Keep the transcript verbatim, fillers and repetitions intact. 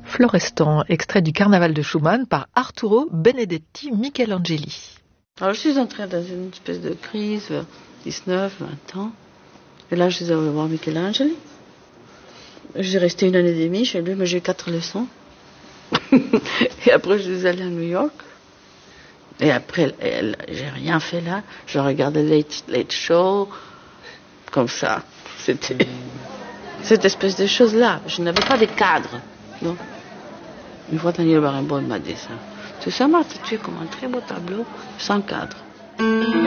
Florestan, extrait du Carnaval de Schumann par Arturo Benedetti Michelangeli. Alors je suis entrée dans une espèce de crise vers dix-neuf, vingt ans. Et là je suis allée voir Michelangeli. J'ai resté une année et demie chez lui, mais j'ai eu quatre leçons. Et après je suis allée à New York. Et après, elle, j'ai rien fait là. Je regardais Late, Late Show, comme ça. C'était cette espèce de choses-là. Je n'avais pas de cadre, non. Une fois, Daniel Barenboim m'a dit ça. Tu sais, Marthe, tu es comme un très beau tableau sans cadre.